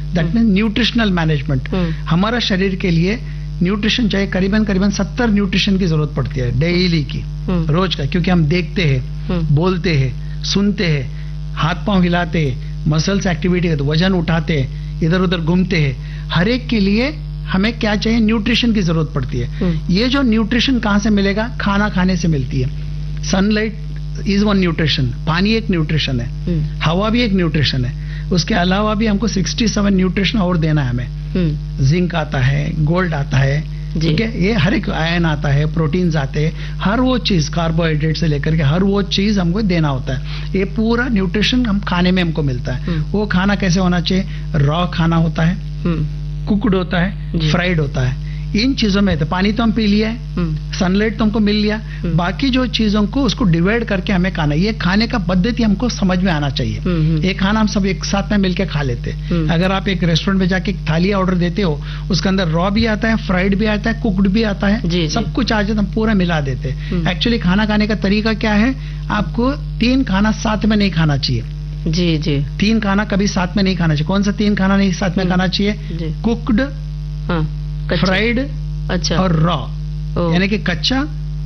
That means nutritional management. हमारा शरीर के लिए न्यूट्रिशन चाहिए, करीबन 70 न्यूट्रिशन की जरूरत पड़ती है डेली की, रोज का, क्योंकि हम देखते हैं, बोलते हैं, सुनते हैं, हाथ पांव हिलाते हैं, मसल्स एक्टिविटी करते, वजन उठाते हैं, इधर उधर घूमते हैं, हर एक के लिए हमें क्या चाहिए, न्यूट्रिशन की जरूरत पड़ती है। ये जो न्यूट्रिशन कहाँ से मिलेगा, खाना खाने से मिलती है। सनलाइट इज वन न्यूट्रिशन, पानी एक न्यूट्रिशन है, हवा भी एक न्यूट्रिशन है। उसके अलावा भी हमको 67 न्यूट्रिशन और देना है हमें। जिंक आता है, गोल्ड आता है, ठीक है, ये हर एक आयन आता है, प्रोटीन्स आते हैं, हर वो चीज कार्बोहाइड्रेट से लेकर के हर वो चीज हमको देना होता है। ये पूरा न्यूट्रिशन हम खाने में हमको मिलता है। वो खाना कैसे होना चाहिए, रॉ खाना होता है, कुकड होता है, फ्राइड होता है। इन चीजों में तो पानी तो हम पी लिया है, सनलाइट तो हमको मिल लिया, बाकी जो चीजों को उसको डिवाइड करके हमें खाना, ये खाने का पद्धति हमको समझ में आना चाहिए। ये खाना हम सब एक साथ में मिलकर खा लेते हैं। अगर आप एक रेस्टोरेंट में जाके थाली ऑर्डर देते हो, उसके अंदर रॉ भी आता है, फ्राइड भी आता है, कुकड भी आता है, सब कुछ आ जाता है, हम पूरा मिला देते हैं। एक्चुअली खाना खाने का तरीका क्या है, आपको 3 खाना साथ में नहीं खाना चाहिए। जी जी, 3 खाना कभी साथ में नहीं खाना चाहिए। कौन सा 3 खाना नहीं साथ में खाना चाहिए, कुकड, फ्राइड, अच्छा, और रॉ, यानी कि कच्चा,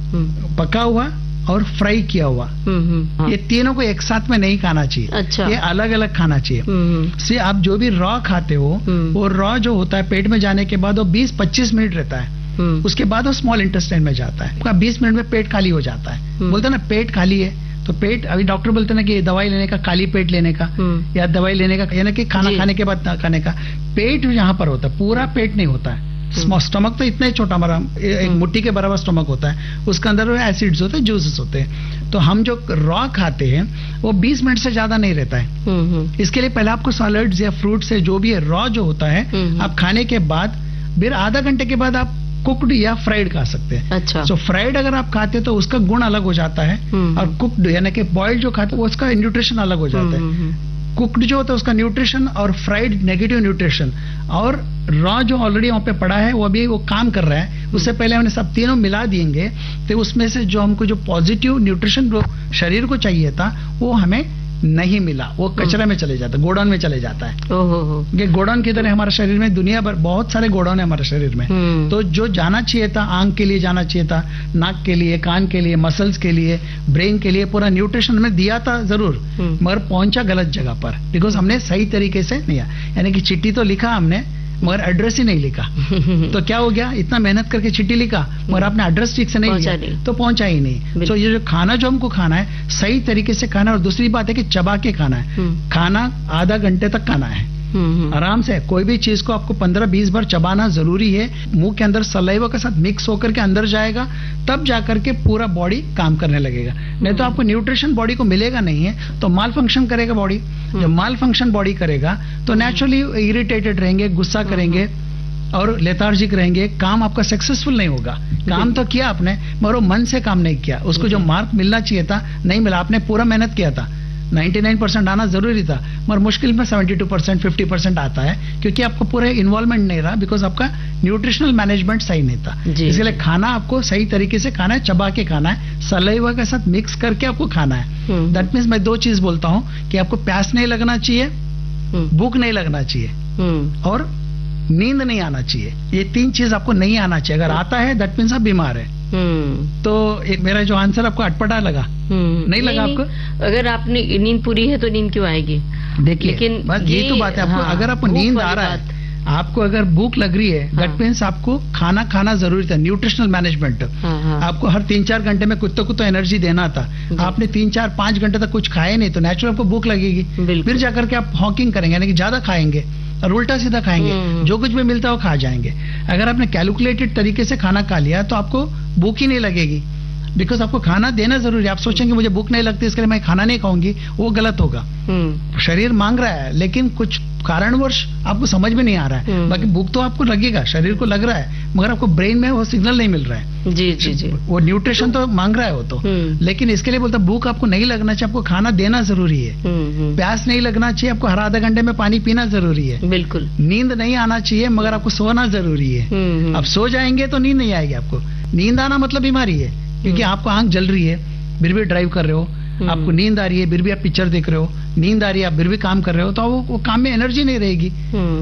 पका हुआ और फ्राई किया हुआ। ये तीनों को एक साथ में नहीं खाना चाहिए। अच्छा, ये अलग अलग खाना चाहिए। से आप जो भी रॉ खाते हो, वो रॉ जो होता है पेट में जाने के बाद वो 20-25 मिनट रहता है, उसके बाद वो स्मॉल इंटेस्टाइन में जाता है। 20 मिनट में पेट खाली हो जाता है। बोलते ना पेट खाली है, तो पेट, अभी डॉक्टर बोलते ना कि दवाई लेने का, खाली पेट लेने का, या दवाई लेने का, यानी कि खाना खाने के बाद खाने का। पेट यहाँ पर होता है, पूरा पेट नहीं होता है। स्टमक तो इतना ही छोटा, हमारा एक मुट्ठी के बराबर स्टमक होता है, उसके अंदर एसिड्स होते हैं, जूसेस होते हैं। तो हम जो रॉ खाते हैं वो 20 मिनट से ज्यादा नहीं रहता है। इसके लिए पहले आपको सैलड्स या फ्रूट से जो भी है रॉ जो होता है, आप खाने के बाद फिर आधा घंटे के बाद आप कुकड या फ्राइड खा सकते हैं। अच्छा, तो फ्राइड अगर आप खाते हैं तो उसका गुण अलग हो जाता है, और कुकड यानी कि बॉइल्ड जो खाते हैं उसका न्यूट्रिशन अलग हो जाता है। कुकड जो होता है उसका न्यूट्रिशन और फ्राइड नेगेटिव न्यूट्रिशन, और रॉ जो ऑलरेडी वहां पे पड़ा है वो अभी वो काम कर रहा है। उससे पहले हमने सब तीनों मिला देंगे तो उसमें से जो हमको जो पॉजिटिव न्यूट्रिशन जो शरीर को चाहिए था वो हमें नहीं मिला, वो कचरे में चले जाता है, गोडाउन में चले जाता है। ये गोडाउन की तरह हमारे शरीर में दुनिया भर बहुत सारे गोडाउन है हमारे शरीर में। तो जो जाना चाहिए था, आंख के लिए जाना चाहिए था, नाक के लिए, कान के लिए, मसल्स के लिए, ब्रेन के लिए, पूरा न्यूट्रिशन हमें दिया था जरूर, मगर पहुंचा गलत जगह पर, बिकॉज हमने सही तरीके से नहीं, यानी कि चिट्ठी तो लिखा हमने मगर एड्रेस ही नहीं लिखा। तो क्या हो गया, इतना मेहनत करके चिट्ठी लिखा मगर आपने एड्रेस ठीक से नहीं लिया, तो पहुंचा ही नहीं। तो ये जो खाना जो हमको खाना है सही तरीके से खाना है, और दूसरी बात है कि चबा के खाना है। खाना आधा घंटे तक खाना है आराम से। कोई भी चीज को आपको 15-20 बार चबाना जरूरी है। मुंह के अंदर सलाइवा के साथ मिक्स होकर के अंदर जाएगा, तब जाकर के पूरा बॉडी काम करने लगेगा। नहीं तो आपको न्यूट्रिशन बॉडी को मिलेगा नहीं है तो माल फंक्शन करेगा बॉडी। जब माल फंक्शन बॉडी करेगा तो नेचुरली इरिटेटेड रहेंगे, गुस्सा करेंगे और लेथार्जिक रहेंगे, काम आपका सक्सेसफुल नहीं होगा। काम तो किया आपने मगर वो मन से काम नहीं किया, उसको जो मार्क मिलना चाहिए था नहीं मिला। आपने पूरा मेहनत किया था, 99% आना जरूरी था मगर मुश्किल में 72% 50% आता है, क्योंकि आपको पूरे इन्वॉल्वमेंट नहीं रहा, बिकॉज आपका न्यूट्रिशनल मैनेजमेंट सही नहीं था। इसके लिए खाना आपको सही तरीके से खाना है, चबा के खाना है, सलाइवा के साथ मिक्स करके आपको खाना है। दैट मीन्स मैं 2 चीज बोलता हूँ कि आपको प्यास नहीं लगना चाहिए, भूख नहीं लगना चाहिए और नींद नहीं आना चाहिए। ये 3 चीज आपको नहीं आना चाहिए। अगर आता है दैट मीन्स आप बीमार है। तो मेरा जो आंसर आपको अटपटा लगा, नहीं लगा आपको? अगर आपने नींद पूरी है तो नींद क्यों आएगी? देखिए, लेकिन बस ये तो बात है, आपको अगर आपको नींद आ रहा है, आपको अगर भूख लग रही है, दैट मीन्स आपको खाना खाना जरूरी था। न्यूट्रिशनल मैनेजमेंट आपको हर 3-4 घंटे में कुछ तो एनर्जी देना था। आपने 3-4-5 घंटे तक कुछ खाए नहीं तो नेचुरल आपको भूख लगेगी, फिर जाकर के आप हॉकिंग करेंगे, यानी कि ज्यादा खाएंगे और उल्टा सीधा खाएंगे, जो कुछ भी मिलता है वो खा जाएंगे। अगर आपने कैलकुलेटेड तरीके से खाना खा लिया तो आपको भूख ही नहीं लगेगी, बिकॉज आपको खाना देना जरूरी है। आप सोचेंगे मुझे भूख नहीं लगती इसके लिए मैं खाना नहीं खाऊंगी, वो गलत होगा। शरीर मांग रहा है लेकिन कुछ कारणवश आपको समझ में नहीं आ रहा है। बाकी भूख तो आपको लगेगा, शरीर को लग रहा है, मगर आपको ब्रेन में वो सिग्नल नहीं मिल रहा है। जी जी जी, वो न्यूट्रिशन तो मांग रहा है वो तो, लेकिन इसके लिए बोलता भूख आपको नहीं लगना चाहिए, आपको खाना देना जरूरी है। प्यास नहीं लगना चाहिए, आपको हर आधा घंटे में पानी पीना जरूरी है। बिल्कुल। नींद नहीं आना चाहिए मगर आपको सोना जरूरी है। अब सो जाएंगे तो नींद नहीं आएगी आपको। नींद आना मतलब बीमारी है, क्योंकि आपको आंख जल रही है फिर भी ड्राइव कर रहे हो, आपको नींद आ रही है फिर भी आप पिक्चर देख रहे हो, नींद आ रही है आप फिर भी काम कर रहे हो, तो वो काम में एनर्जी नहीं रहेगी।